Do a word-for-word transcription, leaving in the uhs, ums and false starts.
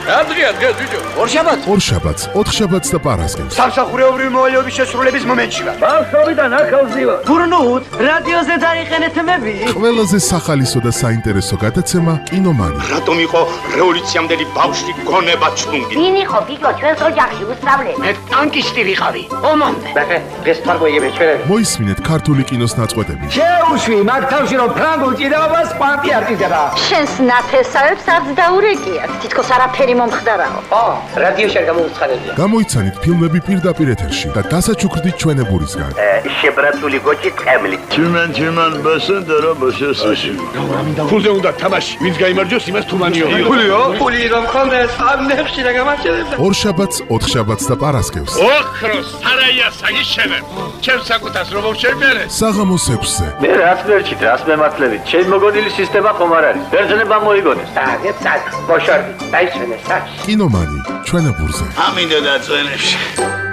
რა დღეა დღეს ბიჭო? ორშაბათს. ორშაბათს, ოთხშაბათს და პარასკევს. სამსახურეობრივი მოვალეობის შესრულების მომენტში ვარ. ბავშვობიდან ახალზე ვარ. გურნუთ, რადიოზე დაიყენეთ მები. ყველაზე სახალისო და საინტერესო გადაცემა კინომანი. რატომ იყო რევოლუციამდელი ბავშვი გონება ჩუნგი? ვინ იყო გიგო ჩვენს ოჯახში უსწავლელი? მე ტანკისტი ვიყავი. ომამდე. ბახე, დღეს თარგოიები ჩვენები. მოისმინეთ ქართული კინოს ნაწყვეტები. შეუშვი მაგ თავში რომ ფრანგულ ჭიდაობას კვანტი არ ჭირდება. შენს ნათესავებს არც დაურეკიათ. თითქოს არაფერი მომხდარაო. ო, რადიოში არ გამოუცხადებია. გამოიცანით ფილმები პირდაპირ ეთერში და დასაჩუქრდით ჩვენებურისგან. შებრაცული გოჭი ტყემლი. Tümen tümen basın dara basıyorsun. ფულზე უნდა თამაში. ვინც გაიმარჯვოს, იმას თუმანიო. ფულიო? ფული რომ ხონდეს, ამ ნეხში რა გამარჯვებდა. ორშაბათს, ოთხშაბათს და პარასკევს. ოქროს სარაია საგიშენებ. ჩემს საკუთას რომ მოვშერბერე. საღამოს ექვსზე. Ne rast verçit, rast mematlevi. Çel mogodili sistema xomar არის. ბერძნება მოიგონეს. საგე საგ, ბოშორდი, დაიჩვენე საგ. კინომანი ჩვენებურზე. ამინდა და წვენებში.